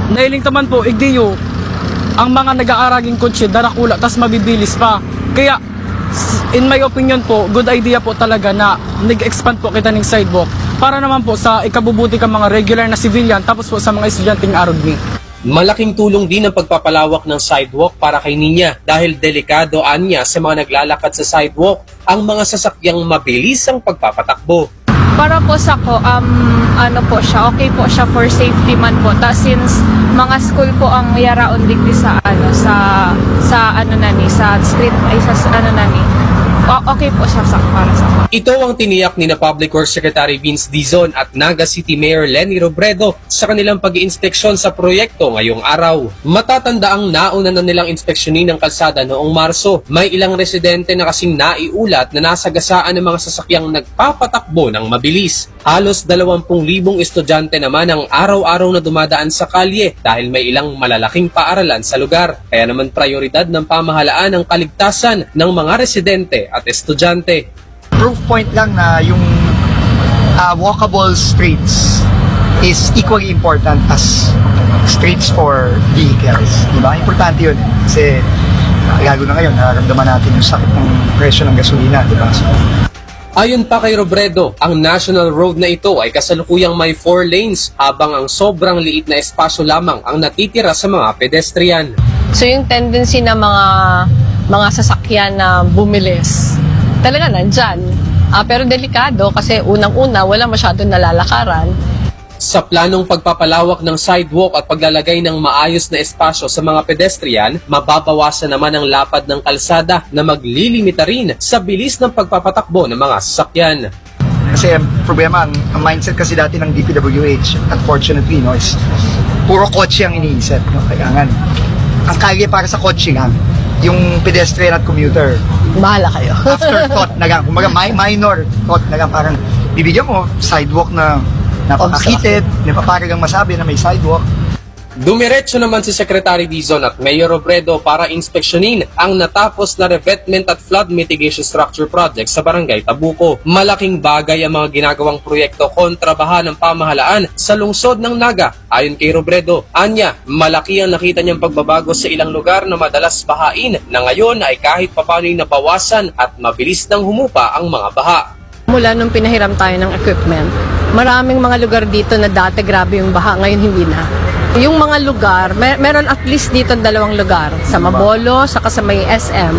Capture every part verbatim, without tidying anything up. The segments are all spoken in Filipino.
Nailing taman po, igdiyo, ang mga nag-aaraging kotse, darakula, tas mabibilis pa. Kaya, in my opinion po, good idea po talaga na nag-expand po kita ng sidewalk para naman po sa ikabubuti ka mga regular na civilian tapos po sa mga estudyanteng arugmi. Malaking tulong din ang pagpapalawak ng sidewalk para kay Nina dahil delikado anya sa mga naglalakad sa sidewalk ang mga sasakyang mabilis ang pagpapatakbo. Para po sa ko, um, ano po siya, okay po siya for safety man po. Ta since mga school po ang yaraon digdi sa ano sa sa ano nani sa street ay sa ano nani. Okay po siya sa para sa ko. Ito ang tiniyak ni na Public Works Secretary Vince Dizon at Naga City Mayor Lenny Robredo sa kanilang pag-iinspeksyon sa proyekto ngayong araw. Matatanda ang nauna na nilang inspeksyonin ng kalsada noong Marso. May ilang residente na kasing naiulat na nasagasaan ng mga sasakyang nagpapatakbo ng mabilis. Halos dalawampung libong estudyante naman ang araw-araw na dumadaan sa kalye dahil may ilang malalaking paaralan sa lugar. Kaya naman prioridad ng pamahalaan ang kaligtasan ng mga residente at estudyante. Proof point lang na yung uh, walkable streets is equally important as streets for vehicles. Diba? Importante yun. Kasi lalo na ngayon, nararamdaman natin yung sakit ng presyo ng gasolina. Diba? So, ayon pa kay Robredo, ang national road na ito ay kasalukuyang may four lanes habang ang sobrang liit na espasyo lamang ang natitira sa mga pedestrian. So yung tendency ng mga mga sasakyan na bumilis, talaga nandyan. Uh, pero delikado kasi unang-una wala masyadong nalalakaran. Sa planong pagpapalawak ng sidewalk at paglalagay ng maayos na espasyo sa mga pedestrian, mababawasan naman ang lapad ng kalsada na maglilimita rin sa bilis ng pagpapatakbo ng mga sasakyan. Kasi ang problema, ang, ang mindset kasi dati ng D P W H, unfortunately, no, is puro kotse ang iniisip. No? Kaya nga, ang kalye para sa kotse nga, yung pedestrian at commuter. Bahala kayo. Afterthought na lang, kumbaga minor thought na lang, parang bibigyan mo sidewalk na napakakitid, napaparagang masabi na may sidewalk. Dumiretso naman si Secretary Dizon at Mayor Robredo para inspeksyonin ang natapos na revetment at flood mitigation structure project sa Barangay Tabuco. Malaking bagay ang mga ginagawang proyekto kontra baha ng pamahalaan sa lungsod ng Naga. Ayon kay Robredo, anya, malaki ang nakita niyang pagbabago sa ilang lugar na madalas bahain na ngayon ay kahit papano'y nabawasan at mabilis nang humupa ang mga baha. Mula nung pinahiram tayo ng equipment, maraming mga lugar dito na dati grabe yung baha, ngayon hindi na. Yung mga lugar, mer meron at least dito dalawang lugar, sa Mabolo, saka sa may S M,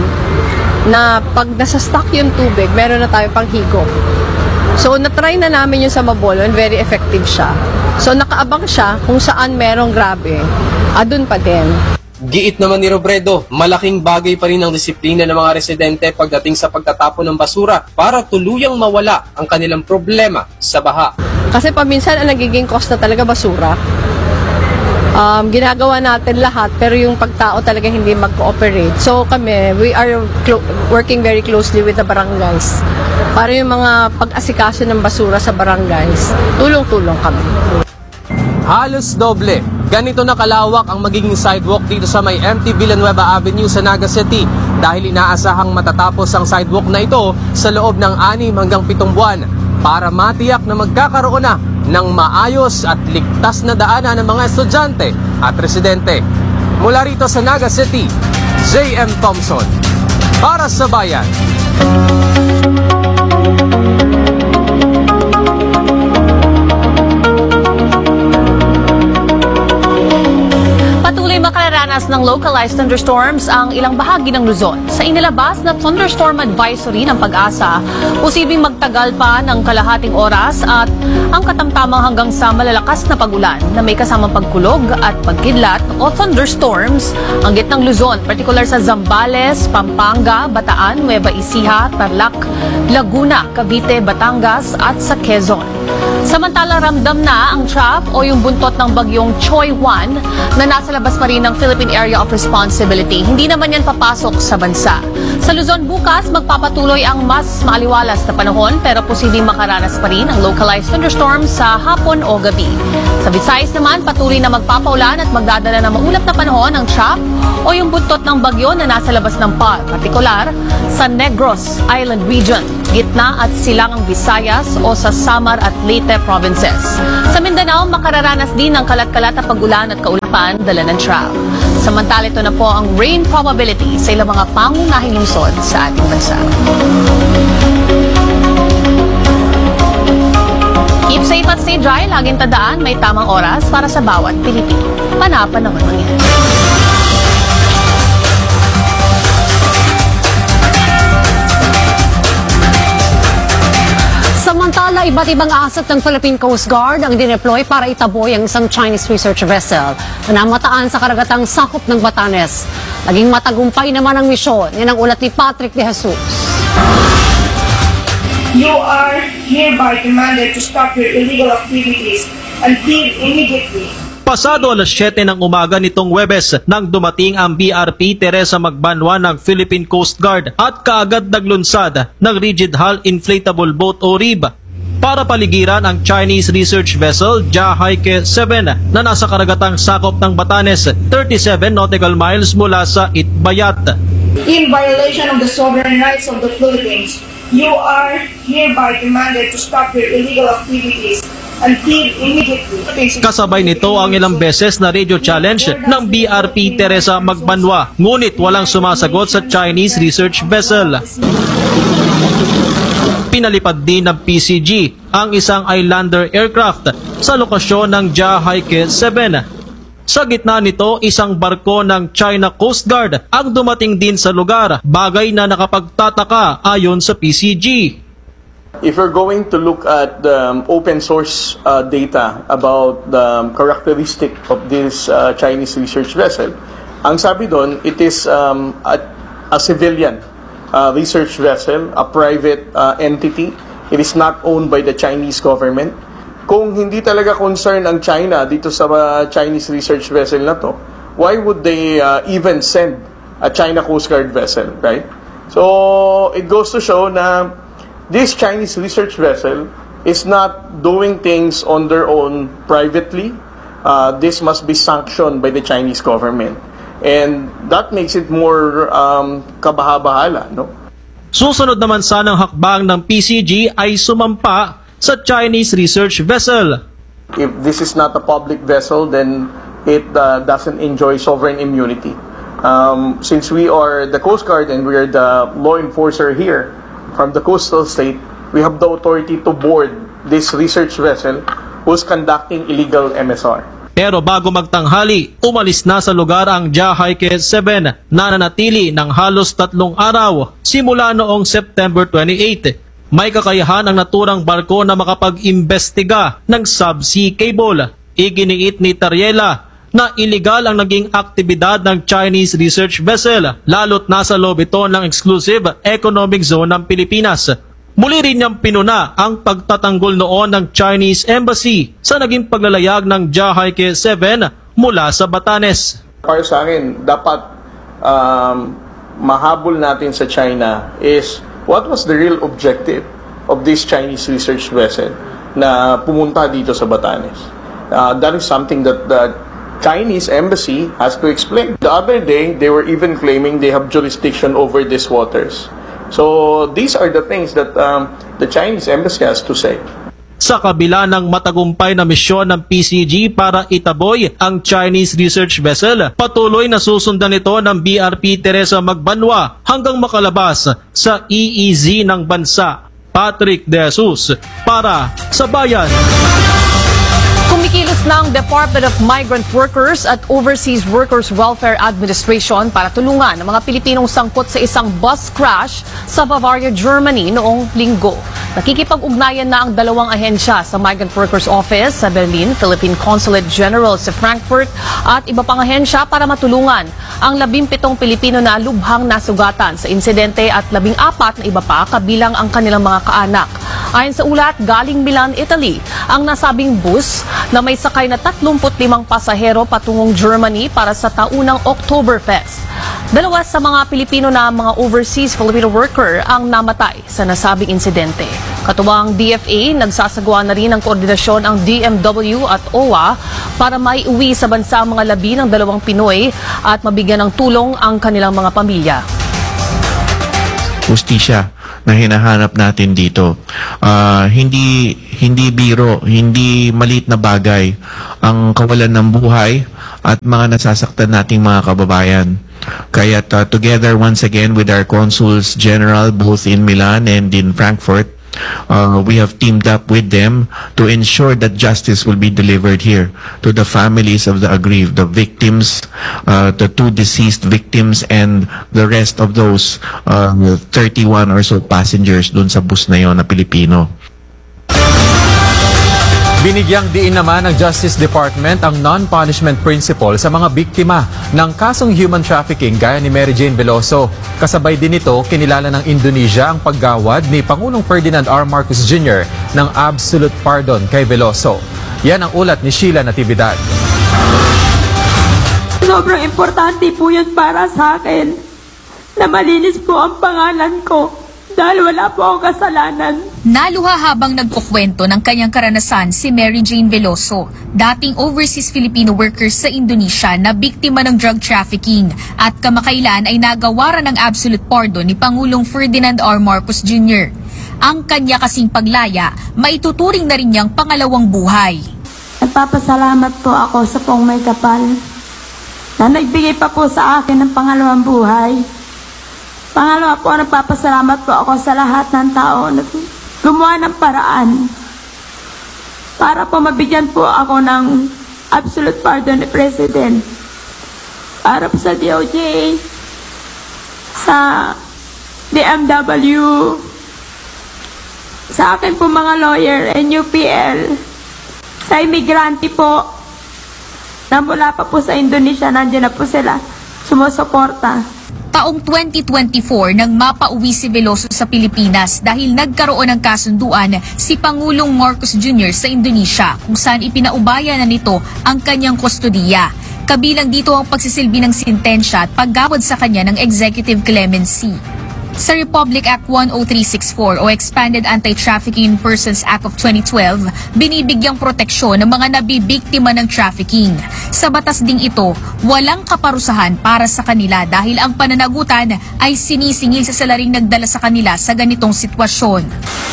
na pag nasa-stock yung tubig, meron na tayo pang higop. So, na-try na namin yung sa Mabolo and very effective siya. So, nakaabang siya kung saan merong grabe, adun pa din. Giit naman ni Robredo, malaking bagay pa rin ang disiplina ng mga residente pagdating sa pagtatapon ng basura para tuluyang mawala ang kanilang problema sa baha. Kasi paminsan ang nagiging cost na talaga basura. Um, ginagawa natin lahat pero yung pagtao talaga hindi mag-cooperate. So kami, we are working very closely with the barangays para yung mga pag-asikaso ng basura sa barangays, tulong-tulong kami. Halos doble. Ganito na kalawak ang magiging sidewalk dito sa may M T Villanueva Avenue sa Naga City dahil inaasahang matatapos ang sidewalk na ito sa loob ng anim hanggang pitong buwan para matiyak na magkakaroon na ng maayos at ligtas na daanan ng mga estudyante at residente. Mula rito sa Naga City, J M Thompson, para sa Bayan. Patuloy makararanas ng localized thunderstorms ang ilang bahagi ng Luzon. Sa inilabas na thunderstorm advisory ng Pag-asa, posibleng magtagal pa ng kalahating oras at ang katamtamang hanggang sa malalakas na pagulan na may kasamang pagkulog at pagkidlat o thunderstorms ang gitnang Luzon, partikular sa Zambales, Pampanga, Bataan, Nueva Ecija, Tarlac, Laguna, Cavite, Batangas at sa Quezon. Samantala, ramdam na ang trap o yung buntot ng bagyong Choy one na nasa labas pa rin ng Philippine Area of Responsibility. Hindi naman yan papasok sa bansa. Sa Luzon bukas, magpapatuloy ang mas maaliwalas na panahon pero posibleng makaranas pa rin ang localized thunderstorms sa hapon o gabi. Sa Visayas naman, patuloy na magpapaulan at magdadala ng maulap na panahon ang trap o yung buntot ng bagyo na nasa labas ng P A R, partikular sa Negros Island Region. Gitna at Silangang Visayas o sa Samar at Leyte provinces. Sa Mindanao, makararanas din ng kalat-kalat na pag-ulan at kaulapan dala ng trough. Samantala, ito na po ang rain probability sa ilang mga pangunahing lungsod sa ating bansa. Keep safe at stay dry. Laging tandaan, may tamang oras para sa bawat Pilipino. Panapanahon lang yan. Samantala, iba't ibang asset ng Philippine Coast Guard ang dineploy para itaboy ang isang Chinese research vessel na namataan sa karagatang sakop ng Batanes. Naging matagumpay naman ang misyon. Yan ang ulat ni Patrick De Jesus. You are hereby commanded to stop your illegal activities and leave immediately. Pasado alas siyete ng umaga nitong Huwebes nang dumating ang B R P Teresa Magbanwa ng Philippine Coast Guard at kaagad naglunsad ng Rigid Hull Inflatable Boat o R I B para paligiran ang Chinese research vessel Jiahaike seven na nasa karagatang sakop ng Batanes, thirty-seven nautical miles mula sa Itbayat. In violation of the sovereign rights of the Philippines, you are hereby commanded to stop your illegal activities and leave immediately. Kasabay nito ang ilang beses na radio challenge ng B R P Teresa Magbanwa, ngunit walang sumasagot sa Chinese research vessel. Pinalipad din ng P C G ang isang Islander aircraft sa lokasyon ng Jiahaike seven. Sa gitna nito, isang barko ng China Coast Guard ang dumating din sa lugar, bagay na nakapagtataka ayon sa P C G. If we're going to look at the um, open source uh, data about the um, characteristic of this uh, Chinese research vessel, ang sabi doon, it is um, a, a civilian uh, research vessel, a private uh, entity. It is not owned by the Chinese government. Kung hindi talaga concern ang China dito sa uh, Chinese research vessel na to, why would they uh, even send a China Coast Guard vessel, right? So, it goes to show na this Chinese research vessel is not doing things on their own privately. Uh, this must be sanctioned by the Chinese government. And that makes it more um, kabaha-bahala, no? Susunod naman sanang hakbang ng P C G ay sumampa sa Chinese research vessel. If this is not a public vessel, then it uh, doesn't enjoy sovereign immunity. Um, since we are the Coast Guard and we are the law enforcer here, from the coastal state, we have the authority to board this research vessel who's conducting illegal M S R. Pero bago magtanghali, umalis na sa lugar ang Jiahaike seven na nanatili ng halos tatlong araw simula noong September twenty-eighth. May kakayahan ang naturang barko na makapag-imbestiga ng subsea cable. Iginiit ni Tariela na iligal ang naging aktibidad ng Chinese research vessel, lalo't nasa loob ito ng exclusive economic zone ng Pilipinas. Muli rin niyang pinuna ang pagtatanggol noon ng Chinese Embassy sa naging paglalayag ng Jiahaike seven mula sa Batanes. Para sa akin, dapat um, mahabol natin sa China is what was the real objective of this Chinese research vessel na pumunta dito sa Batanes. Uh, that is something that the Chinese Embassy has to explain. The other day, they were even claiming they have jurisdiction over these waters. So these are the things that um, the Chinese Embassy has to say. Sa kabila ng matagumpay na misyon ng P C G para itaboy ang Chinese research vessel, patuloy na susundan ito ng B R P Teresa Magbanwa hanggang makalabas sa E E Z ng bansa. Patrick De Jesus para sa Bayan. Kumikilos na ang Department of Migrant Workers at Overseas Workers Welfare Administration para tulungan ang mga Pilipinong sangkot sa isang bus crash sa Bavaria, Germany noong linggo. Nakikipag-ugnayan na ang dalawang ahensya sa Migrant Workers Office sa Berlin, Philippine Consulate General sa Frankfurt at iba pang ahensya para matulungan ang labimpitong Pilipino na lubhang nasugatan sa insidente at labing apat na iba pa kabilang ang kanilang mga kaanak. Ayon sa ulat, galing Milan, Italy, ang nasabing bus na may sakay na tatlumput limang pasahero patungong Germany para sa taunang Oktoberfest. Dalawa sa mga Pilipino na mga overseas Filipino worker ang namatay sa nasabing insidente. Katuwang D F A, nagsasagawa na rin ng koordinasyon ang D M W at O W A para maiuwi sa bansa ang mga labi ng dalawang Pinoy at mabigyan ng tulong ang kanilang mga pamilya. Hustisya na hinahanap natin dito. Ah, hindi hindi biro, hindi maliit na bagay ang kawalan ng buhay at mga nasasaktan nating mga kababayan. Kaya uh, together once again with our consuls general both in Milan and in Frankfurt, Uh, we have teamed up with them to ensure that justice will be delivered here to the families of the aggrieved, the victims, uh, the two deceased victims, and the rest of those uh, thirty-one or so passengers dun sa bus na yon na Pilipino. Binigyang diin naman ng Justice Department ang non-punishment principle sa mga biktima ng kasong human trafficking gaya ni Mary Jane Veloso. Kasabay din ito, kinilala ng Indonesia ang paggawad ni Pangulong Ferdinand R. Marcos Junior ng absolute pardon kay Veloso. Yan ang ulat ni Sheila Natividad. Sobrang importante po yun para sa akin na malinis po ang pangalan ko. Dahil wala po akong kasalanan. Naluha habang nagkukwento ng kanyang karanasan si Mary Jane Veloso, dating overseas Filipino worker sa Indonesia na biktima ng drug trafficking at kamakailan ay nagawaran ng absolute pardon ni Pangulong Ferdinand R. Marcos Junior Ang kanya kasing paglaya, maituturing na rin niyang pangalawang buhay. Nagpapasalamat po ako sa pong may kapal na nagbigay pa po sa akin ng pangalawang buhay. Pangalawa po, nagpapasalamat po ako sa lahat ng tao na gumawa ng paraan para po mabigyan po ako ng absolute pardon ni President. Para po sa D O J, sa D M W, sa akin po mga lawyer, N U P L, sa imigrante po, na mula pa po sa Indonesia, nandiyan na po sila, sumusuporta. Taong twenty twenty-four nang mapauwi si Veloso sa Pilipinas dahil nagkaroon ng kasunduan si Pangulong Marcos Junior sa Indonesia kung saan ipinaubaya na nito ang kanyang kustodiya. Kabilang dito ang pagsisilbi ng sintensya at paggawad sa kanya ng executive clemency. Sa Republic Act one oh three sixty-four o Expanded Anti-Trafficking in Persons Act of twenty twelve, binibigyang proteksyon ng mga nabibiktima ng trafficking. Sa batas ding ito, walang kaparusahan para sa kanila dahil ang pananagutan ay sinisingil sa salaring nagdala sa kanila sa ganitong sitwasyon.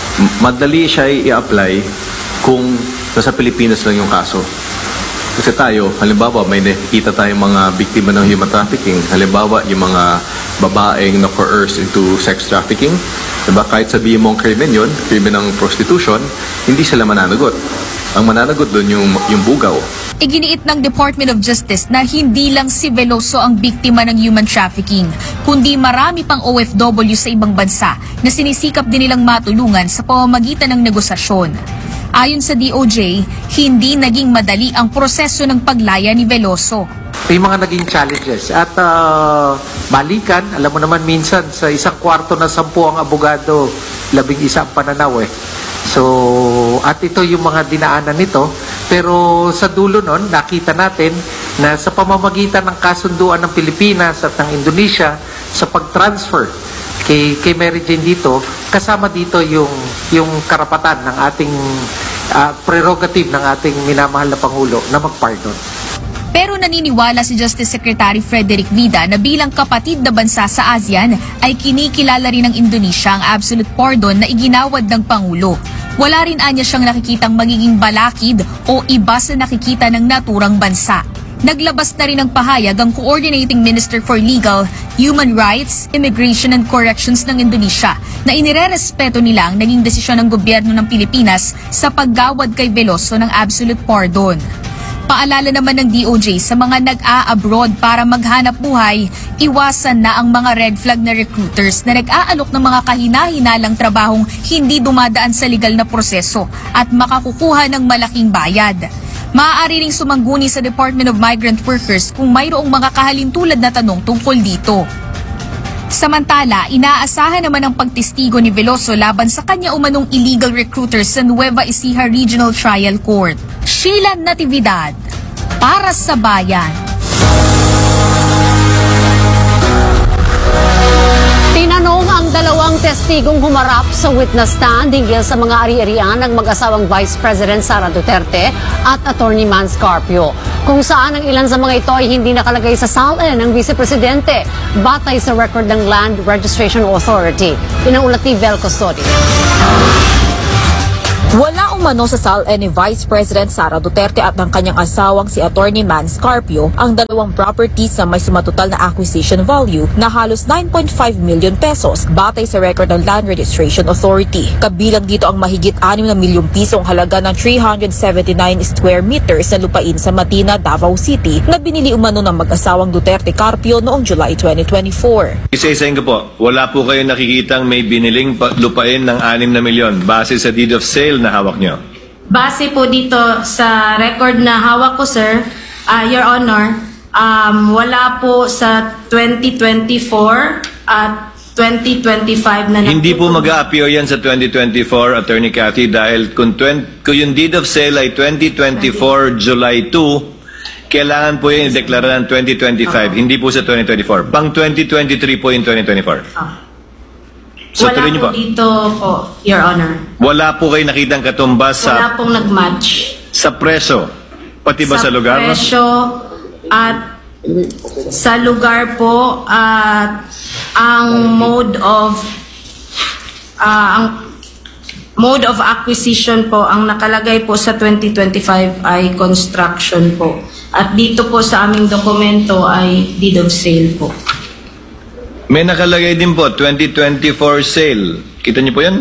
Madali siya i-apply kung nasa Pilipinas lang yung kaso. Kasi tayo, halimbawa, may nakikita tayong mga biktima ng human trafficking. Halimbawa, yung mga babaeng na coerced into sex trafficking. Diba? Kahit sabihin mo ang krimen yun, krimen ng prostitution, hindi sila mananagot. Ang mananagot doon yung, yung bugaw. Iginiit ng Department of Justice na hindi lang si Veloso ang biktima ng human trafficking, kundi marami pang O F W sa ibang bansa na sinisikap din nilang matulungan sa pamamagitan ng negosasyon. Ayon sa D O J, hindi naging madali ang proseso ng paglaya ni Veloso. May mga naging challenges at uh, balikan, alam mo naman minsan sa isang kwarto na sampu ang abogado, labing isa ang pananaw eh. So, at ito yung mga dinaanan nito, pero sa dulo nun, nakita natin na sa pamamagitan ng kasunduan ng Pilipinas at ng Indonesia sa pag-transfer kay, kay Mary Jane dito, kasama dito yung, yung karapatan ng ating uh, prerogative ng ating minamahal na Pangulo na mag-pardon. Pero naniniwala si Justice Secretary Frederick Vida na bilang kapatid na bansa sa ASEAN ay kinikilala rin ng Indonesia ang absolute pardon na iginawad ng Pangulo. Wala rin anya siyang nakikitang magiging balakid o iba sa nakikita ng naturang bansa. Naglabas na rin ng pahayag ang Coordinating Minister for Legal, Human Rights, Immigration and Corrections ng Indonesia na inirerespeto nila ang naging desisyon ng gobyerno ng Pilipinas sa paggawad kay Veloso ng absolute pardon. Paalala naman ng D O J sa mga nag-a-abroad para maghanap buhay, iwasan na ang mga red flag na recruiters na nag-aalok ng mga kahina-hinalang trabahong hindi dumadaan sa legal na proseso at makakukuha ng malaking bayad. Maaari ring sumangguni sa Department of Migrant Workers kung mayroong mga kahalintulad na tanong tungkol dito. Samantala, inaasahan naman ang pagtestigo ni Veloso laban sa kanya umanong illegal recruiters sa Nueva Ecija Regional Trial Court. Sheila Natividad, para sa Bayan. Tinanong ang dalawang testigong humarap sa witness stand hinggil sa mga ari-arian ng mag-asawang Vice President Sara Duterte at Attorney Mans Carpio. kung saan ang ilan sa mga ito ay hindi nakalagay sa SALN ng Vice Presidente batay sa record ng Land Registration Authority. Pinaulat ni Vel Custodio. Wala umano sa SALN ni Vice President Sara Duterte at ng kanyang asawang si Attorney Man Scarpio ang dalawang properties na may sumatotal na acquisition value na halos nine point five million pesos batay sa record ng Land Registration Authority. Kabilang dito ang mahigit anim na milyong pisong halaga ng three hundred seventy-nine square meters na lupain sa Matina, Davao City na binili umano ng mag-asawang Duterte Carpio noong July twenty twenty-four. Isa-isahin ko po, wala po kayo nakikitang may biniling pa- lupain ng anim na milyon base sa deed of sale na hawak nyo? Base po dito sa record na hawak ko, sir, uh, Your Honor, um, wala po sa twenty twenty-four at twenty twenty-five na Hindi po mag-a-appear yan sa twenty twenty-four, Attorney Cathy, dahil kung, twenty, kung yung deed of sale ay twenty twenty-four July second, kailangan po yung ideklara ng twenty twenty-five, uh-huh. Hindi po sa twenty twenty-four. Pang twenty twenty-three po yung twenty twenty-four. Uh-huh. So, wala po, po dito po, Your Honor. Wala po kayo nakitang katumbas sa... Wala pong nag-match. Sa preso? Pati ba sa, sa lugar? Sa presyo at sa lugar po at ang mode of uh, ang mode of acquisition po ang nakalagay po sa twenty twenty-five ay construction po. At dito po sa aming dokumento ay deed of sale po. May nakalagay din po, twenty twenty-four sale. Kita niyo po yan?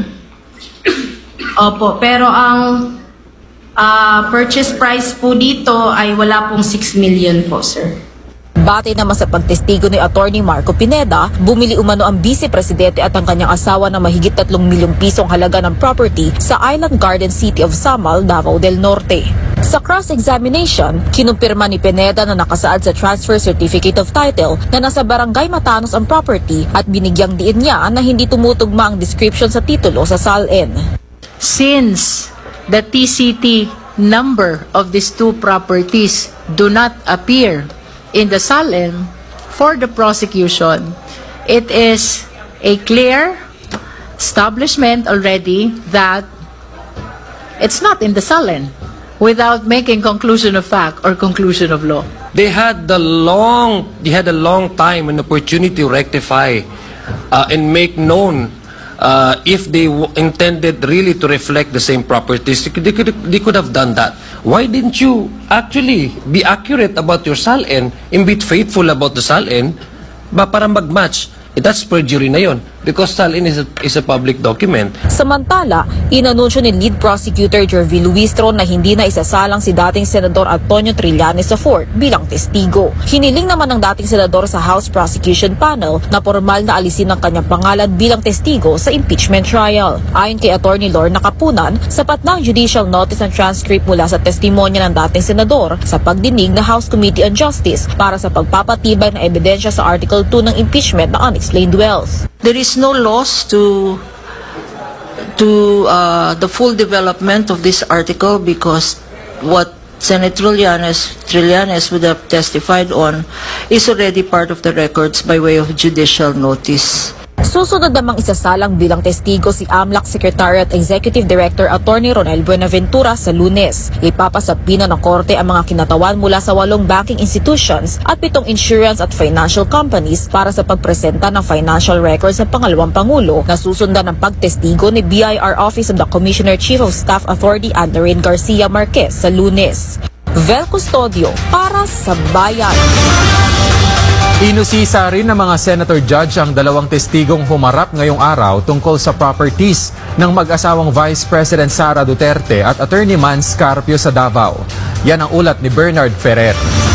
Opo, pero ang uh, purchase price po dito ay wala pong six million po, sir. Batay naman sa pagtestigo ni Attorney Marco Pineda, bumili umano ang Vice Presidente at ang kanyang asawa ng mahigit tatlong milyong pisong halaga ng property sa Island Garden City of Samal, Davao del Norte. Sa cross-examination, kinumpirma ni Pineda na nakasaad sa Transfer Certificate of Title na nasa Barangay Matanos ang property at binigyang diin niya na hindi tumutugma ang description sa titulo sa SALN. Since the T C T number of these two properties do not appear in the SALN for the prosecution, it is a clear establishment already that it's not in the SALN without making conclusion of fact or conclusion of law. They had the long, they had a long time and opportunity to rectify uh, and make known uh, if they w- intended really to reflect the same properties. They could, they could have done that. Why didn't you actually be accurate about your SALN and be faithful about the SALN ba para mag-match? Eh, that's perjury na yun because SALN is a, is a public document. Samantala, inanunsyo ni Lead Prosecutor Jervy Luistro na hindi na isasalang si dating Senador Antonio Trillanes sa Fort bilang testigo. Hiniling naman ng dating Senador sa House Prosecution Panel na formal na alisin ang kanyang pangalan bilang testigo sa impeachment trial. Ayon kay Attorney Lorna Kapunan, sapat na ang judicial notice and transcript mula sa testimonya ng dating Senador sa pagdinig na House Committee on Justice para sa pagpapatibay ng ebidensya sa Article two ng impeachment na unexplained wealth. There is no loss to to uh, the full development of this article because what Senator Trillanes, Trillanes would have testified on is already part of the records by way of judicial notice. Susunod namang isasalang bilang testigo si AMLAC Secretariat Executive Director Attorney Ronel Buenaventura sa Lunes. Ipapasabina ng korte ang mga kinatawan mula sa walong banking institutions at pitong insurance at financial companies para sa pagpresenta ng financial records ng pangalawang Pangulo na susundan ng pagtestigo ni B I R Office of the Commissioner Chief of Staff Authority Andrew Garcia Marquez sa Lunes. Vel Custodio para sa Bayan. Inusisa rin ng mga senator judge ang dalawang testigong humarap ngayong araw tungkol sa properties ng mag-asawang Vice President Sara Duterte at Attorney Man Scarpio sa Davao. Yan ang ulat ni Bernard Ferrer.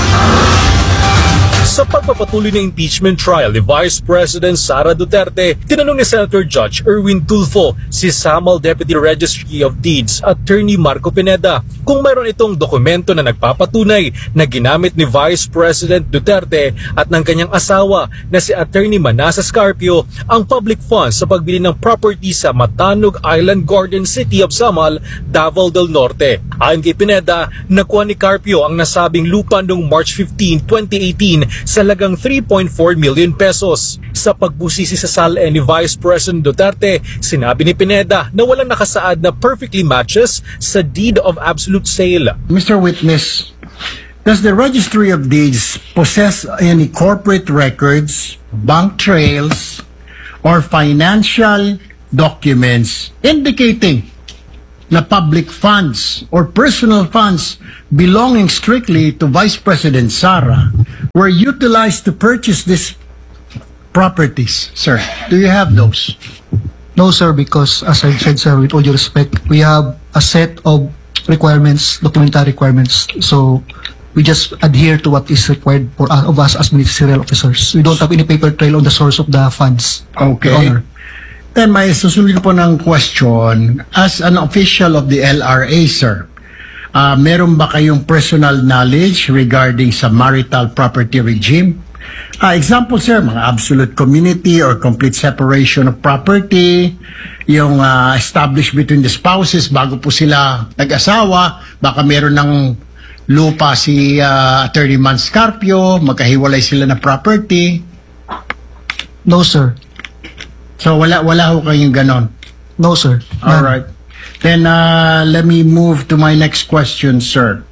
Sa pagpapatuloy ng impeachment trial ni Vice President Sara Duterte, tinanong ni Senator Judge Erwin Tulfo si Samal Deputy Registry of Deeds Attorney Marco Pineda kung mayroon itong dokumento na nagpapatunay na ginamit ni Vice President Duterte at ng kanyang asawa na si Attorney Manasa Scarpio ang public funds sa pagbili ng property sa Matanog Island Garden City of Samal, Davao del Norte. Ayon kay Pineda, nakuha ni Carpio ang nasabing lupa noong March fifteenth, twenty eighteen sa lagang three point four million pesos. Sa pagbusisi sa SALN ni Vice President Duterte, sinabi ni Pineda na walang nakasaad na perfectly matches sa deed of absolute sale. Mister Witness, Does the Registry of Deeds possess any corporate records, bank trails, or financial documents indicating na public funds or personal funds belonging strictly to Vice President Sara were utilized to purchase these properties, sir? Do you have those? No, sir, because as I said, sir, with all due respect, we have a set of requirements, documentary requirements. So we just adhere to what is required for uh, of us as ministerial officers. We don't have any paper trail on the source of the funds. Okay. Your Honor. Then may susunod po ng question. As an official of the L R A, sir, uh, meron ba kayong personal knowledge regarding sa marital property regime? Uh, example, sir, mga absolute community or complete separation of property, yung uh, established between the spouses bago po sila nag-asawa, baka meron ng lupa si uh, Attorney Man Scarpio, magkahiwalay sila na property. No, sir. So wala wala ho kayong ganon? No, sir. All right. Then uh, let me move to my next question, sir.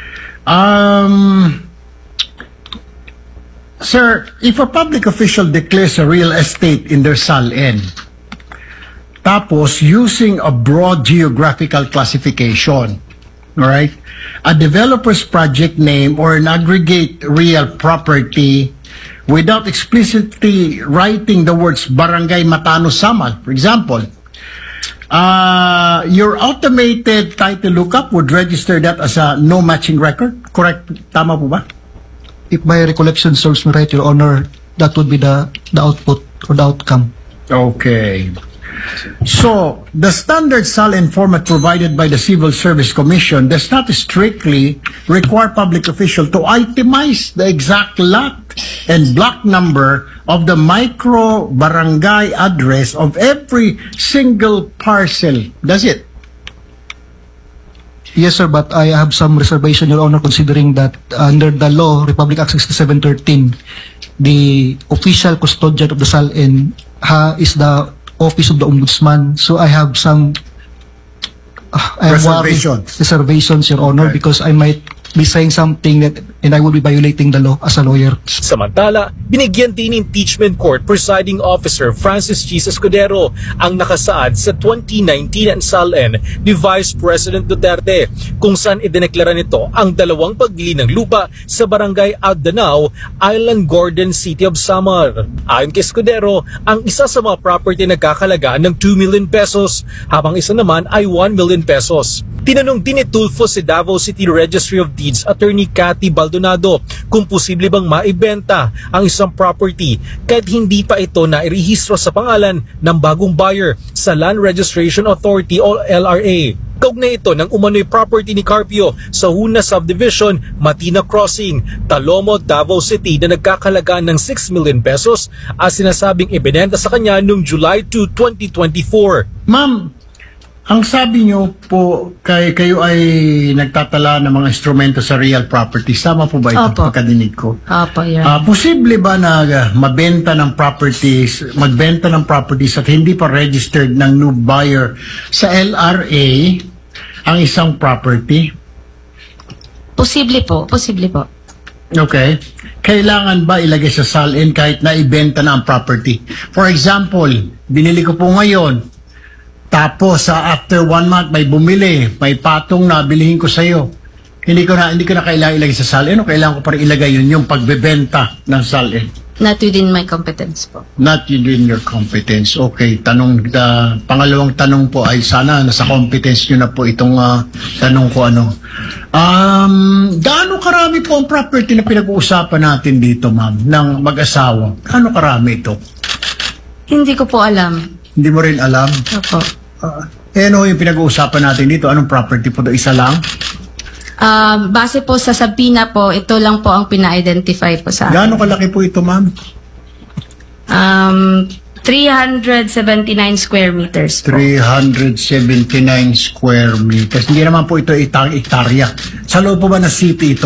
Um, sir, if a public official declares a real estate in their S A L N, tapos using a broad geographical classification, all right, a developer's project name or an aggregate real property without explicitly writing the words Barangay Matano Samal, for example, uh, your automated title lookup would register that as a no matching record. Correct? Tama po ba? If my recollection serves me right, Your Honor, that would be the, the output or the outcome. Okay. So, the standard S A L N format provided by the Civil Service Commission does not strictly require public official to itemize the exact lot and block number of the micro barangay address of every single parcel, does it? Yes, sir, but I have some reservation, Your Honor, considering that under the law, Republic Act sixty-seven thirteen, the official custodian of the S A L N ha, is the Office of the Ombudsman. So I have some uh, I have Reservations. reservations, Your Honor, Okay. because I might be saying something that and I will be violating the law as a lawyer. Samantala, binigyan din ni Impeachment Court Presiding Officer Francis Chis Escudero ang nakasaad sa twenty nineteen S A L N ni Vice President Duterte kung saan idineklara nito ang dalawang pagbili ng lupa sa Barangay Agdanao, Island Gordon, City of Samar. Ayon kay Escudero, ang isa sa mga property nagkakalagaan ng two million pesos habang isa naman ay one million pesos. Tinanong din ni Tulfo si Davao City Registry of Deeds Attorney Cathy Baldonado kung posible bang maibenta ang isang property kahit hindi pa ito na irehistro sa pangalan ng bagong buyer sa Land Registration Authority o L R A. Kaugnay ito ng umano'y property ni Carpio sa Huna Subdivision, Matina Crossing, Talomo, Davao City na nagkakalagaan ng six million pesos at sinasabing ibinenta sa kanya noong July second, twenty twenty-four. Ma'am, ang sabi niyo po, kay, kayo ay nagtatala ng mga instrumento sa real property. Tama po ba ito? Opo. Pagkadinig ko. Opo, Your Ah, Honor. posible ba na uh, mabenta ng properties, magbenta ng properties at hindi pa registered ng new buyer sa L R A ang isang property? Posible po, posible po. Okay. Kailangan ba ilagay sa S A L N kahit na ibenta na ang property? For example, binili ko po ngayon, tapos sa after one month may bumili, may patong na bilihin ko sa iyo. Hindi ko na hindi ko na kailangan ilagay sa S A L N o kailangan ko pa rin ilagay yun yung pagbebenta ng S A L N. Not within my competence po. Not within your competence. Okay, tanong the pangalawang tanong po ay sana nasa competence niyo na po itong uh, tanong ko ano. Um, gaano karami po ang property na pinag-uusapan natin dito, ma'am, ng mag-asawa? Gaano karami ito? Hindi ko po alam. Hindi mo rin alam? Opo. Uh, eh, ano yung pinag-uusapan natin dito? Anong property po ito? Isa lang? Um, base po sa Sabina po, ito lang po ang pina-identify po sa akin. Gaano kalaki po ito, ma'am? Um, three hundred seventy-nine square meters po. three hundred seventy-nine square meters. Hindi naman po ito itang hektarya. Sa loob po ba ng city ito?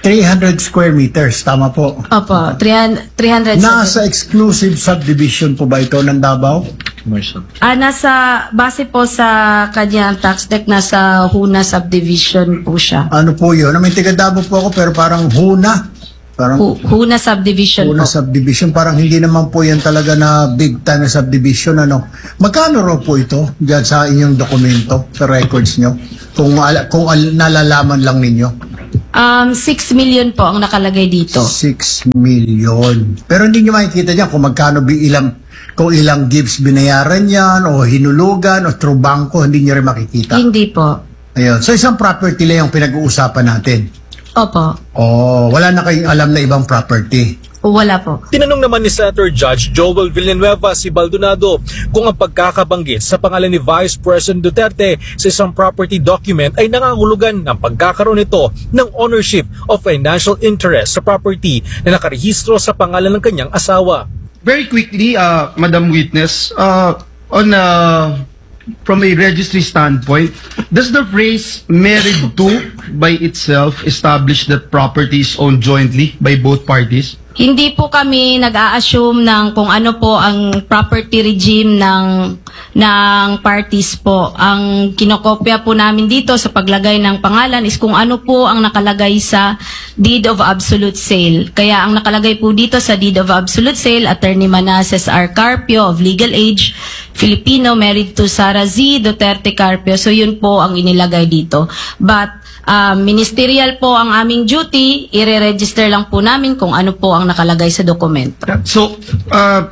three hundred square meters, tama po? Opo, three hundred. Nasa exclusive subdivision po ba ito ng Davao? Ah, nasa, base po sa kanyang tax deck, nasa Huna subdivision po siya. Ano po yun? May tiga Davao po ako pero parang Huna. Parang Hu- Huna subdivision Huna po. subdivision. Parang hindi naman po yan talaga na big time na subdivision. Ano? Magkano raw po ito dyan sa inyong dokumento, sa records nyo? Kung, ala- kung al- nalalaman lang ninyo. Um, six million po ang nakalagay dito. six million. Pero hindi nyo makikita dyan kung magkano bi ilang, kung ilang gifts binayaran yan o hinulugan o through bangko, hindi nyo rin makikita. Hindi po. Ayun. So isang property lang yung pinag-uusapan natin. Opo. Oh, wala na kayong alam na ibang property. Wala po. Tinanong naman ni Senator Judge Joel Villanueva si Baldonado kung ang pagkakabanggit sa pangalan ni Vice President Duterte sa isang property document ay nangangahulugan ng pagkakaroon nito ng ownership of financial interest sa property na nakarehistro sa pangalan ng kanyang asawa. Very quickly, uh, Madam Witness, uh, on uh, from a registry standpoint, does the phrase married to by itself establish that property is owned jointly by both parties? Hindi po kami nag-a-assume ng kung ano po ang property regime ng ng parties po. Ang kinokopya po namin dito sa paglagay ng pangalan is kung ano po ang nakalagay sa deed of absolute sale. Kaya ang nakalagay po dito sa deed of absolute sale, Attorney Manasseh R. Carpio of legal age, Filipino, married to Sara Z. Duterte Carpio. So yun po ang inilagay dito. But Uh, ministerial po ang aming duty, i-register lang po namin kung ano po ang nakalagay sa dokumento. So, uh,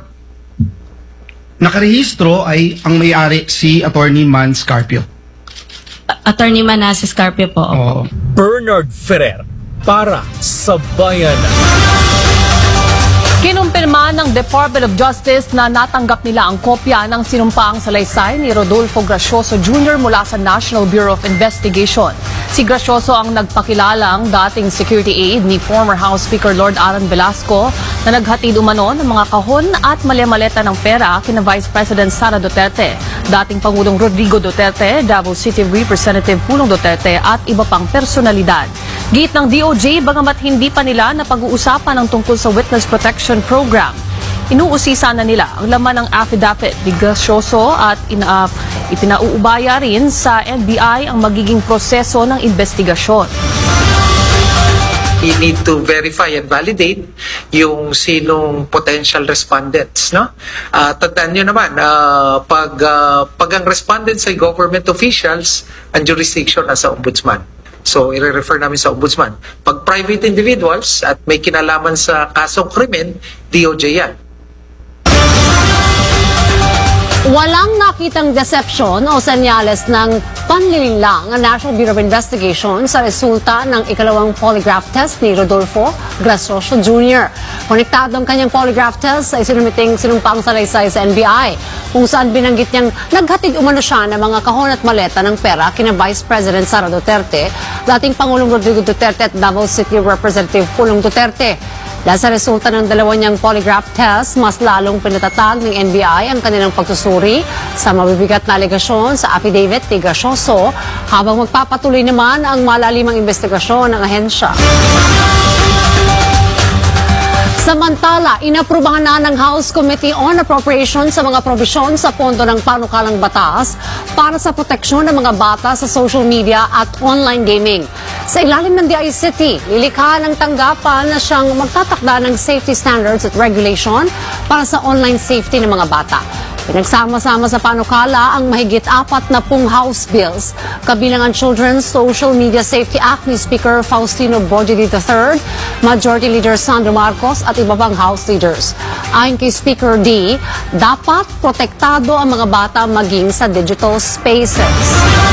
nakarehistro ay ang may-ari si Attorney Man Scarpio. Attorney Manasseh Carpio po. Oh. Bernard Ferrer para sa Bayan. Kinumpirma ng Department of Justice na natanggap nila ang kopya ng sinumpaang salaysay ni Rodolfo Gracioso Junior mula sa National Bureau of Investigation. Si Gracioso ang nagpakilalang dating security aide ni former House Speaker Lord Alan Velasco na naghatid umano ng mga kahon at malya-maleta ng pera kina Vice President Sara Duterte, dating Pangulong Rodrigo Duterte, Davao City Representative Pulong Duterte at iba pang personalidad. Git ng D O J, bagamat hindi pa nila napag-uusapan ang tungkol sa Witness Protection Program, inuusisa na nila ang laman ng affidavit ni Gracioso at ina, ipinauubaya rin sa N B I ang magiging proseso ng investigasyon. You need to verify and validate yung sinong potential respondents, no? Uh, tandaan nyo naman, uh, pag, uh, pag ang respondents ay government officials, ang jurisdiction nasa ombudsman. So, i-refer namin sa ombudsman. Pag private individuals at may kinalaman sa kasong krimen, D O J yan. Walang nakitang deception o senyales ng panlilinlang ang National Bureau of Investigation sa resulta ng ikalawang polygraph test ni Rodolfo Gracioso Junior Konektado ang kanyang polygraph test sa isinumiting sinumpang salaysay sa N B I, kung saan binanggit niyang naghatid umano siya ng mga kahon at maleta ng pera kina Vice President Sara Duterte, dating Pangulong Rodrigo Duterte at Davao City Representative Pulong Duterte. Dahil sa resulta ng dalawa niyang polygraph test, mas lalong pinatatag ng N B I ang kanilang pagsusuri sa mabibigat na alegasyon sa affidavit ni Gracioso, habang magpapatuloy naman ang malalimang investigasyon ng ahensya. Samantala, inaprubahan na ng House Committee on Appropriations sa mga probisyon sa pondo ng panukalang batas para sa proteksyon ng mga bata sa social media at online gaming. Sa ilalim ng D I C T, lilikha ng tanggapan na siyang magtatakda ng safety standards at regulation para sa online safety ng mga bata. Pinagsama-sama sa panukala ang mahigit apat na pung House bills, kabilang ang Children's Social Media Safety Act ni Speaker Faustino Bojidi the third, Majority Leader Sandro Marcos at iba pang House leaders. Ayon kay Speaker D, dapat protektado ang mga bata maging sa digital spaces.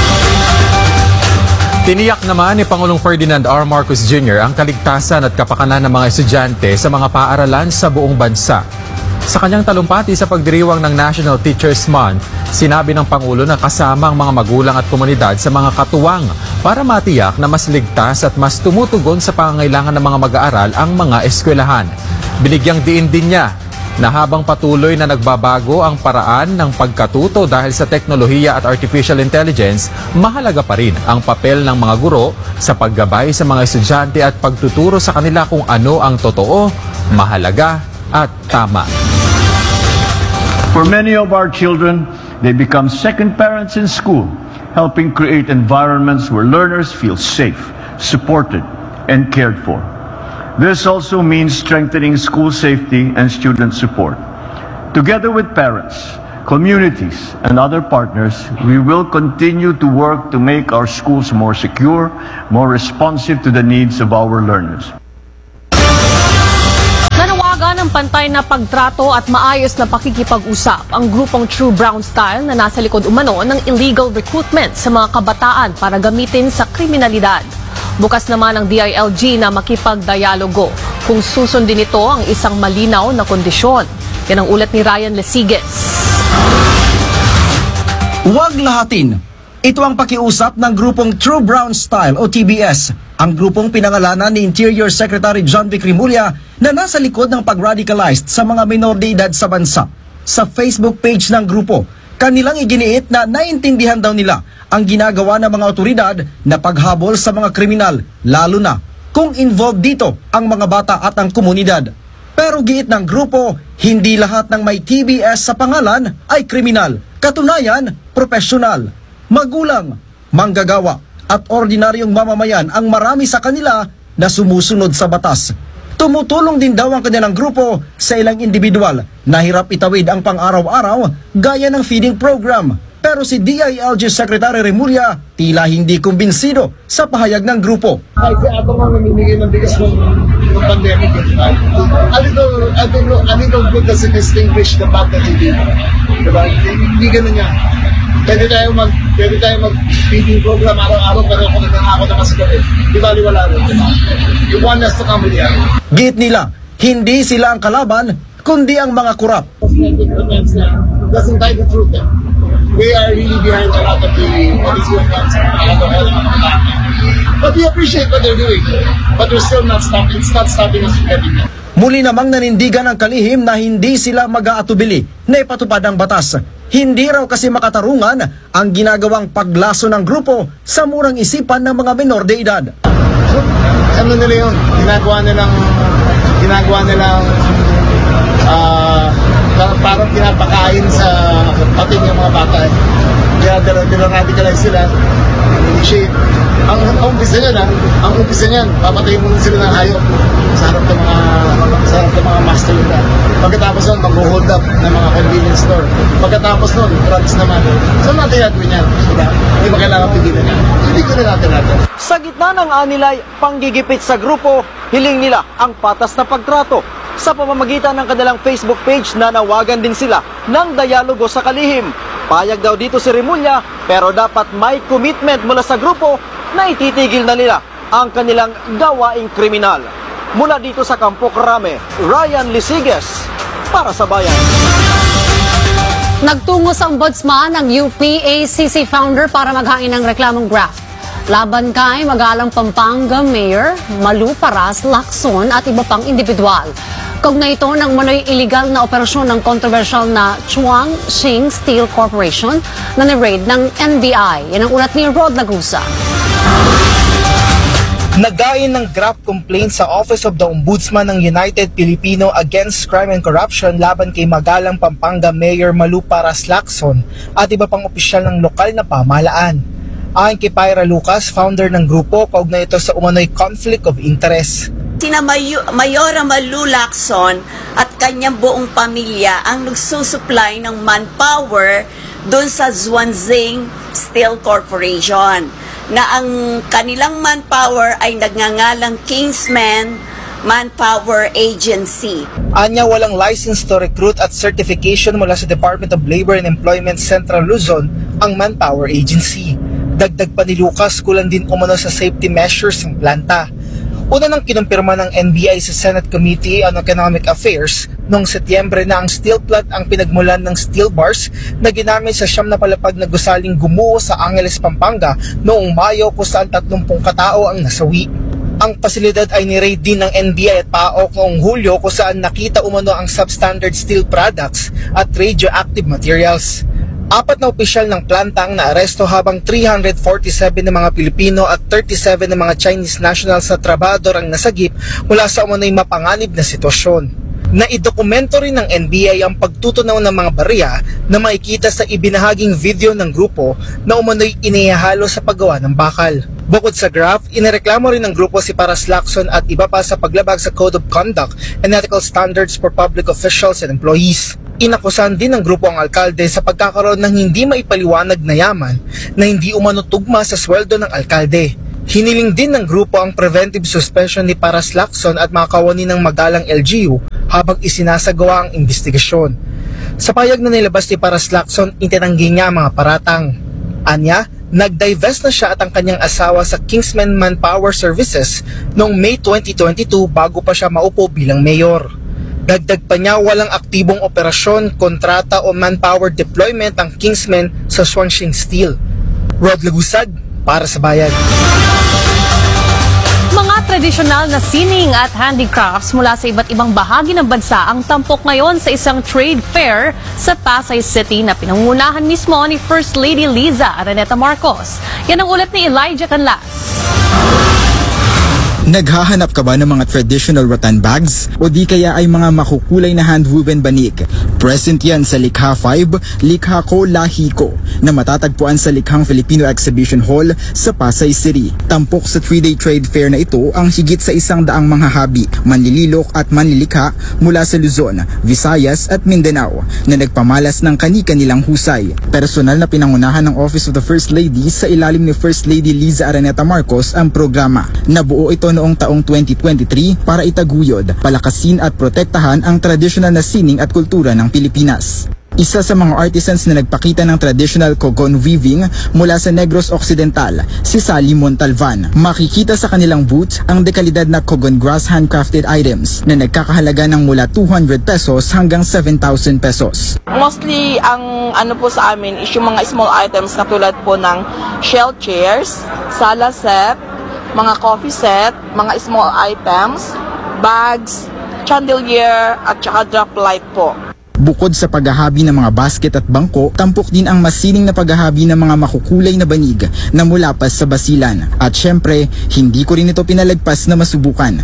Tiniyak naman ni Pangulong Ferdinand R. Marcos Junior ang kaligtasan at kapakanan ng mga estudyante sa mga paaralan sa buong bansa. Sa kanyang talumpati sa pagdiriwang ng National Teachers Month, sinabi ng Pangulo na kasama ang mga magulang at komunidad sa mga katuwang para matiyak na mas ligtas at mas tumutugon sa pangangailangan ng mga mag-aaral ang mga eskwelahan. Binigyang diin din niya na habang patuloy na nagbabago ang paraan ng pagkatuto dahil sa teknolohiya at artificial intelligence, mahalaga pa rin ang papel ng mga guro sa paggabay sa mga estudyante at pagtuturo sa kanila kung ano ang totoo, mahalaga at tama. For many of our children, they become second parents in school, helping create environments where learners feel safe, supported, and cared for. This also means strengthening school safety and student support. Together with parents, communities, and other partners, we will continue to work to make our schools more secure, more responsive to the needs of our learners. Nanawagan ng pantay na pagtrato at maayos na pakikipag-usap ang grupong True Brown Style na nasa likod umano ng illegal recruitment sa mga kabataan para gamitin sa kriminalidad. Bukas naman ang D I L G na makipagdialogo kung susundin nito ang isang malinaw na kondisyon. Yan ang ulat ni Ryan Lesiges. Huwag lahatin. Ito ang pakiusap ng grupong True Brown Style o T B S, ang grupong pinangalanan ni Interior Secretary John Vic Rimulya na nasa likod ng pag-radicalized sa mga minor de edad sa bansa. Sa Facebook page ng grupo, kanilang iginiit na naintindihan daw nila ang ginagawa ng mga otoridad na paghabol sa mga kriminal, lalo na kung involved dito ang mga bata at ang komunidad. Pero giit ng grupo, hindi lahat ng may T B S sa pangalan ay kriminal. Katunayan, profesional, magulang, manggagawa at ordinaryong mamamayan ang marami sa kanila na sumusunod sa batas. Tumutulong din daw ang kanilang grupo sa ilang individual na hirap itawid ang pang-araw-araw gaya ng feeding program. Pero si D I L G Secretary Rimulya tila hindi kumbinsido sa pahayag ng grupo. Ay, kaya ako nga namimigay ng bigas ng, ng pandemic. A little, a little, a little bit doesn't distinguish the bad that he did. Diba? Hindi ganun yan. Pwede tayo mag, pwede tayo mag-feeding program araw-araw pero kung nagkangako naman sa gabi, di ba liwala rin, diba? You want us to come with you. Git nila, hindi sila ang kalaban, kundi ang mga kurap. Doesn't tell the truth. Eh? We are really behind a lot of the policy events. But we appreciate what they're doing. But we're still not stopping. It's not stopping us from getting it. Muli namang nanindigan ng kalihim na hindi sila mag-aatubili na ipatupad ang batas. Hindi raw kasi makatarungan ang ginagawang paglaso ng grupo sa murang isipan ng mga menor de edad. Ano nila yun? Ginagawa nilang, ginagawa nilang, ah, uh, parang pinapakain sa pating yung mga bata. Kaya dila-radicalize sila. Shape. Ang, ang umpisa niyan, ha? Ang umpisa niyan, papatayin mo sila ng hayop sa harap ng mga, sa harap ng mga master nila. Pagkatapos nun, mag-hold up ng mga convenience store. Pagkatapos nun, drugs naman. So natin natin yan, diba? Hindi ba kailangan pigilan yan? Hindi ko na natin natin. Sa gitna ng anilay, panggigipit sa grupo, hiling nila ang patas na pagtrato. Sa pamamagitan ng kanilang Facebook page na nawagan din sila ng dialogo sa kalihim. Payag daw dito si Rimulya, pero dapat may commitment mula sa grupo na ititigil na nila ang kanilang gawaing kriminal. Mula dito sa Campo Crame, Ryan Lesiges para sa Bayan. Nagtungo sa ombudsman ang U P A C C founder para maghain ng reklamong graft laban kay Magalang Pampanga Mayor Malu Paras Lacson at iba pang individual. Kaugnay ito ng manoy illegal na operasyon ng controversial na Chuang Xing Steel Corporation na ni-raid ng N B I. Yan ang ulat ni Rod Lagusa. Nagain ng graft complaint sa Office of the Ombudsman ng United Filipino Against Crime and Corruption laban kay Magalang Pampanga Mayor Malu Paras Lacson at iba pang opisyal ng lokal na pamahalaan. Ayon kay Pyra Lucas, founder ng grupo, kaugnay ito sa umano'y conflict of interest. Sina Mayo, Mayora Malu Lacson at kanyang buong pamilya ang nagsusupply ng manpower doon sa Xuanzeng Steel Corporation na ang kanilang manpower ay nagngangalang Kingsman Manpower Agency. Anya walang license to recruit at certification mula sa Department of Labor and Employment Central Luzon ang Manpower Agency. Dagdag pa ni Lucas, kulang din umano sa safety measures ng planta. Una nang kinumpirma ng N B I sa Senate Committee on Economic Affairs noong Setyembre na ang steel plant ang pinagmulan ng steel bars na ginamit sa siyam na palapag na gusaling gumuho sa Angeles, Pampanga noong Mayo kung saan tatlumpung katao ang nasawi. Ang pasilidad ay ni-raid din ng N B I at P A O K noong Hulyo kung saan nakita umano ang substandard steel products at radioactive materials. Apat na opisyal ng planta ang naaresto habang three hundred forty-seven ng mga Pilipino at thirty-seven ng mga Chinese nationals na trabador ang nasagip mula sa umano'y mapanganib na sitwasyon. Naidokumento rin ng N B I ang pagtutunaw ng mga barya na makikita sa ibinahaging video ng grupo na umano'y inihahalo sa paggawa ng bakal. Bukod sa graph, inireklamo rin ng grupo si Paras Lacson at iba pa sa paglabag sa Code of Conduct and Ethical Standards for Public Officials and Employees. Inakusahan din ng grupo ang alkalde sa pagkakaroon ng hindi maipaliwanag na yaman na hindi umano tugma sa sweldo ng alkalde. Hiniling din ng grupo ang preventive suspension ni Paras Lacson at mga kawani ng Magalang L G U habang isinasagawa ang investigasyon. Sa payag na nilabas ni Paras Lacson, itinanggi niya ang mga paratang. Anya, nag-divest na siya at ang kanyang asawa sa Kingsman Manpower Services noong May twenty twenty-two bago pa siya maupo bilang mayor. Dagdag pa niya, walang aktibong operasyon, kontrata o manpower deployment ang Kingsman sa Swansea Steel. Rod Lagusad, para sa Bayan. Mga tradisyonal na sining at handicrafts mula sa iba't ibang bahagi ng bansa ang tampok ngayon sa isang trade fair sa Pasay City na pinangunahan mismo ni First Lady Liza Araneta Marcos. Yan ang ulat ni Elijah Canlas. Naghahanap ka ba ng mga traditional rattan bags o di kaya ay mga makukulay na hand-woven banig? Present yan sa Likha five, Likha Ko Lahi Ko na matatagpuan sa Likhang Filipino Exhibition Hall sa Pasay City. Tampok sa three-day trade fair na ito ang higit sa isang daang mga habi, manlililok at manlilikha mula sa Luzon, Visayas at Mindanao na nagpamalas ng kani-kanilang husay. Personal na pinangunahan ng Office of the First Lady sa ilalim ni First Lady Liza Araneta Marcos ang programa. Nabuo ito noong taong twenty twenty-three para itaguyod, palakasin at protektahan ang tradisyonal na sining at kultura ng Pilipinas. Isa sa mga artisans na nagpakita ng traditional kogon weaving mula sa Negros Occidental, si Sally Montalvan. Makikita sa kanilang booth ang dekalidad na kogon grass handcrafted items na nagkakahalaga ng mula two hundred pesos hanggang seven thousand pesos. Mostly, ang ano po sa amin is yung mga small items na tulad po ng shell chairs, sala set, mga coffee set, mga small items, bags, chandelier, at saka drop light po. Bukod sa paghahabi ng mga basket at bangko, tampok din ang masining na paghahabi ng mga makukulay na banig na mula pa sa basilan. At syempre, hindi ko rin ito pinalagpas na masubukan.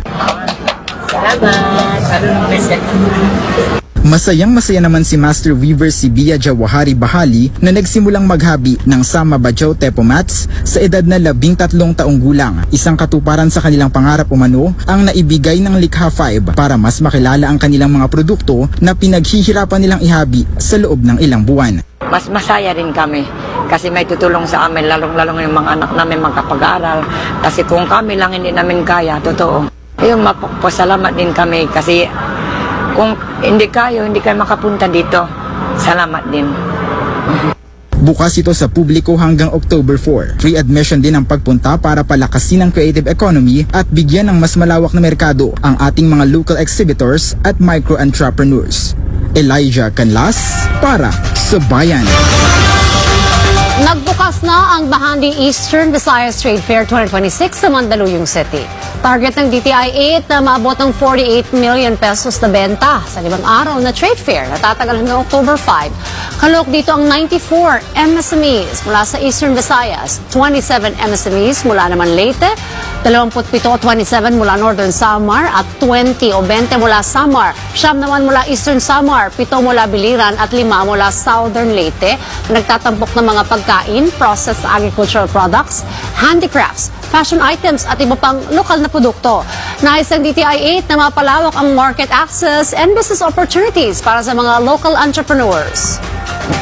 Masayang masaya naman si Master Weaver si Bia Jawahari Bahali na nagsimulang maghabi ng Sama Bajaw Tepo Mats sa edad na labing tatlong taong gulang. Isang katuparan sa kanilang pangarap umano ang naibigay ng Likha five para mas makilala ang kanilang mga produkto na pinaghihirapan nilang ihabi sa loob ng ilang buwan. Mas masaya rin kami kasi may tutulong sa amin, lalong-lalong yung mga anak namin magkapag-aral. Kasi kung kami lang hindi namin kaya, totoo. Yung mapasalamat din kami kasi kung hindi kayo, hindi kayo makapunta dito, salamat din. Bukas ito sa publiko hanggang October four. Free admission din ang pagpunta para palakasin ang creative economy at bigyan ng mas malawak na merkado ang ating mga local exhibitors at micro-entrepreneurs. Elijah Canlas para sa Bayan. Nagbukas na ang Bahandi Eastern Visayas Trade Fair twenty twenty-six sa Mandaluyong City. Target ng D T I eight na maabot ng forty-eight million pesos na benta sa limang araw na trade fair na tatagal hanggang October five. Kalok dito ang ninety-four M S M Es mula sa Eastern Visayas, twenty-seven M S M Es mula naman Leyte, twenty-seven o twenty-seven mula Northern Samar at twenty o twenty mula Samar, siyam naman mula Eastern Samar, pito mula Biliran at lima mula Southern Leyte na nagtatampok ng mga pagkain, processed agricultural products, handicrafts, fashion items at iba pang lokal na produkto. Nais ng D T I eight na mapalawak ang market access and business opportunities para sa mga local entrepreneurs.